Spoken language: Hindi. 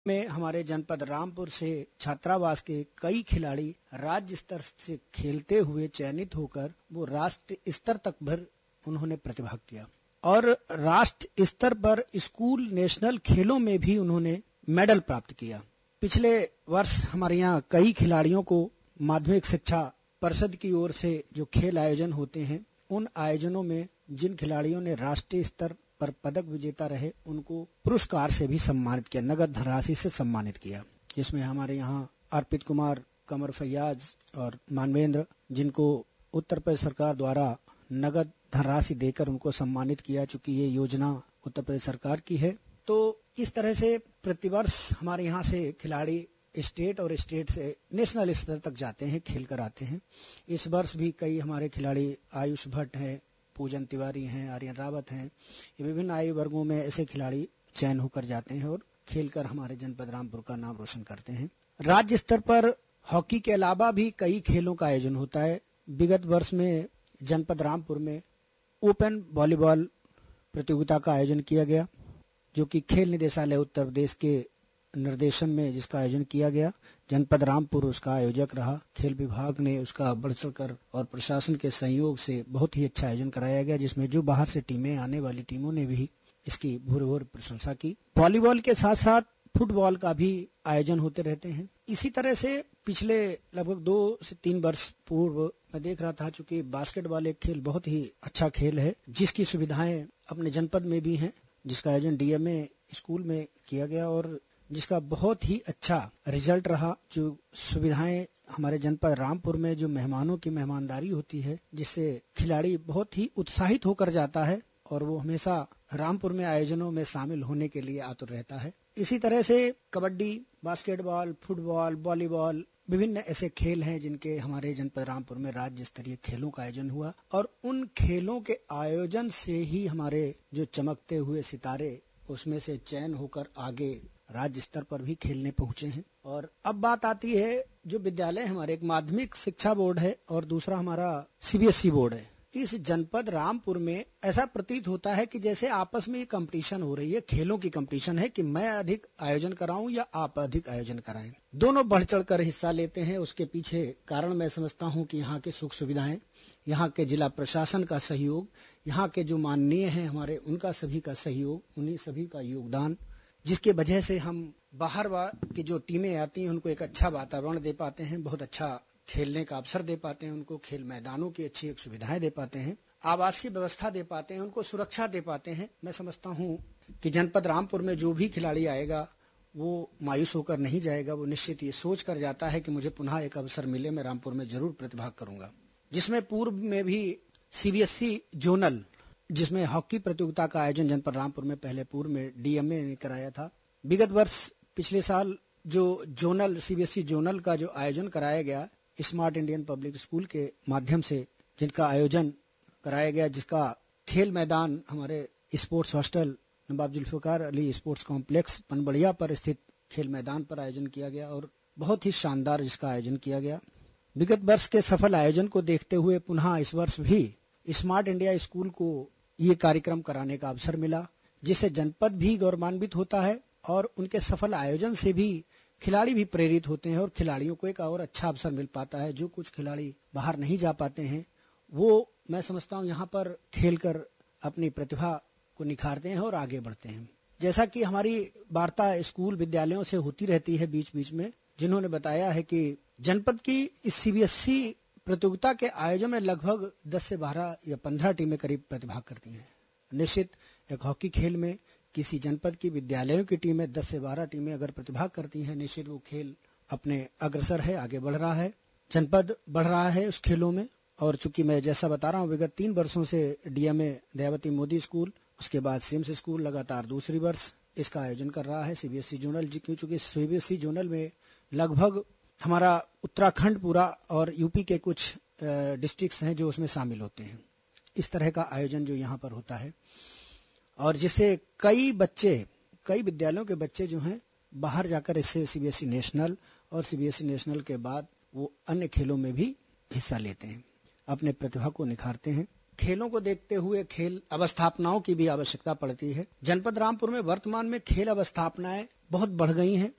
में हमारे जनपद रामपुर से छात्रावास के कई खिलाड़ी राज्य स्तर से खेलते हुए चयनित होकर वो राष्ट्र स्तर तक भर उन्होंने प्रतिभाग किया और राष्ट्र स्तर पर स्कूल नेशनल खेलों में भी उन्होंने मेडल प्राप्त किया। पिछले वर्ष हमारे यहाँ कई खिलाड़ियों को माध्यमिक शिक्षा परिषद की ओर से जो खेल आयोजन होते हैं, उन आयोजनों में जिन खिलाड़ियों ने राष्ट्रीय स्तर पर पदक विजेता रहे उनको पुरस्कार से भी सम्मानित किया, नगद धनराशि से सम्मानित किया। जिसमें हमारे यहाँ अर्पित कुमार, कमर फैयाज और मानवेंद्र, जिनको उत्तर प्रदेश सरकार द्वारा नगद धनराशि देकर उनको सम्मानित किया, चूंकि ये योजना उत्तर प्रदेश सरकार की है। तो इस तरह से प्रतिवर्ष हमारे यहाँ से खिलाड़ी स्टेट और स्टेट से नेशनल स्तर तक जाते हैं, खेल कर आते हैं। इस वर्ष भी कई हमारे खिलाड़ी आयुष भट्ट हैं, पूजन तिवारी हैं, आर्यन रावत हैं, ये विभिन्न आयु वर्गों में ऐसे खिलाड़ी चयन होकर जाते हैं और खेलकर हमारे जनपद रामपुर का नाम रोशन करते हैं। राज्य स्तर पर हॉकी के अलावा भी कई खेलों का आयोजन होता है। विगत वर्ष में जनपद रामपुर में ओपन वॉलीबॉल प्रतियोगिता का आयोजन किया गया, जो कि खेल निदेशालय उत्तर प्रदेश के निर्देशन में जिसका आयोजन किया गया। जनपद रामपुर उसका आयोजक रहा। खेल विभाग ने उसका बढ़ चढ़कर और प्रशासन के सहयोग से बहुत ही अच्छा आयोजन कराया गया, जिसमें जो बाहर से टीमें आने वाली टीमों ने भी इसकी भरपूर प्रशंसा की। वॉलीबॉल के साथ साथ फुटबॉल का भी आयोजन होते रहते हैं। इसी तरह से पिछले लगभग 2 से 3 वर्ष पूर्व मैं देख रहा था, चूंकि बास्केटबॉल एक खेल बहुत ही अच्छा खेल है, जिसकी सुविधाएं अपने जनपद में भी हैं, जिसका आयोजन डीएमए स्कूल में किया गया और जिसका बहुत ही अच्छा रिजल्ट रहा। जो सुविधाएं हमारे जनपद रामपुर में जो मेहमानों की मेहमानदारी होती है, जिससे खिलाड़ी बहुत ही उत्साहित होकर जाता है और वो हमेशा रामपुर में आयोजनों में शामिल होने के लिए आतुर रहता है। इसी तरह से कबड्डी, बास्केटबॉल, फुटबॉल, वॉलीबॉल, विभिन्न ऐसे खेल हैं जिनके हमारे जनपद रामपुर में राज्य स्तरीय खेलों का आयोजन हुआ और उन खेलों के आयोजन से ही हमारे जो चमकते हुए सितारे उसमें से चयन होकर आगे राज्य स्तर पर भी खेलने पहुंचे हैं। और अब बात आती है जो विद्यालय हमारे, एक माध्यमिक शिक्षा बोर्ड है और दूसरा हमारा सीबीएसई बोर्ड है। इस जनपद रामपुर में ऐसा प्रतीत होता है कि जैसे आपस में ये कंपटीशन हो रही है, खेलों की कंपटीशन है कि मैं अधिक आयोजन कराऊं या आप अधिक आयोजन कराएं। दोनों बढ़ चढ़ कर हिस्सा लेते हैं। उसके पीछे कारण मैं समझता हूं कि यहाँ के सुख सुविधाएं, यहाँ के जिला प्रशासन का सहयोग, यहाँ के जो माननीय हैं हमारे, उनका सभी का सहयोग, उन्हीं सभी का योगदान, जिसके वजह से हम बाहर की जो टीमें आती हैं उनको एक अच्छा वातावरण दे पाते हैं, बहुत अच्छा खेलने का अवसर दे पाते हैं, उनको खेल मैदानों की अच्छी एक सुविधाएं दे पाते हैं, आवासीय व्यवस्था दे पाते हैं, उनको सुरक्षा दे पाते हैं। मैं समझता हूं कि जनपद रामपुर में जो भी खिलाड़ी आएगा वो मायूस होकर नहीं जाएगा, वो निश्चित ये सोच कर जाता है कि मुझे पुनः एक अवसर मिले, मैं रामपुर में जरूर प्रतिभाग करूंगा। जिसमें पूर्व में भी सीबीएसई जोनल, जिसमें हॉकी प्रतियोगिता का आयोजन जनपद रामपुर में पहले पूर्व में डीएमए ने कराया था। विगत वर्ष पिछले साल जो जोनल सीबीएसई जोनल का जो आयोजन कराया गया स्मार्ट इंडियन पब्लिक स्कूल के माध्यम से, जिनका आयोजन कराया गया, जिसका खेल मैदान हमारे स्पोर्ट्स हॉस्टल नवाब जुल्फिकार अली स्पोर्ट्स कॉम्प्लेक्स पनबड़िया पर स्थित खेल मैदान पर आयोजन किया गया और बहुत ही शानदार जिसका आयोजन किया गया। विगत वर्ष के सफल आयोजन को देखते हुए पुनः इस वर्ष भी स्मार्ट इंडिया स्कूल को ये कार्यक्रम कराने का अवसर मिला, जिससे जनपद भी गौरवान्वित होता है और उनके सफल आयोजन से भी खिलाड़ी भी प्रेरित होते हैं और खिलाड़ियों को एक और अच्छा अवसर मिल पाता है। जो कुछ खिलाड़ी बाहर नहीं जा पाते हैं वो मैं समझता हूँ यहाँ पर खेलकर अपनी प्रतिभा को निखारते हैं और आगे बढ़ते हैं। जैसा कि हमारी वार्ता स्कूल विद्यालयों से होती रहती है बीच बीच में, जिन्होंने बताया है कि जनपद की इस सीबीएसई प्रतियोगिता के आयोजन में लगभग 10 से 12 या 15 टीमें करीब प्रतिभाग करती हैं। निश्चित एक हॉकी खेल में किसी जनपद की विद्यालयों की टीमें 10 से 12 टीमें अगर प्रतिभाग करती हैं, निश्चित वो खेल अपने अग्रसर है, आगे बढ़ रहा है, जनपद बढ़ रहा है उस खेलों में। और चूंकि मैं जैसा बता रहा हूँ विगत 3 वर्षों से डीएमए दयावती मोदी स्कूल, उसके बाद सीएमसी स्कूल लगातार दूसरी वर्ष इसका आयोजन कर रहा है सीबीएसई जोनल, चूंकि सीबीएसई जोनल में लगभग हमारा उत्तराखंड पूरा और यूपी के कुछ डिस्ट्रिक्ट्स हैं जो उसमें शामिल होते हैं। इस तरह का आयोजन जो यहाँ पर होता है और जिससे कई विद्यालयों के बच्चे जो हैं बाहर जाकर इससे सीबीएसई नेशनल और सीबीएसई नेशनल के बाद वो अन्य खेलों में भी हिस्सा लेते हैं, अपने प्रतिभा को निखारते हैं। खेलों को देखते हुए खेल अवस्थापनाओं की भी आवश्यकता पड़ती है। जनपद रामपुर में वर्तमान में खेल अवस्थापनाएं बहुत बढ़ गई हैं।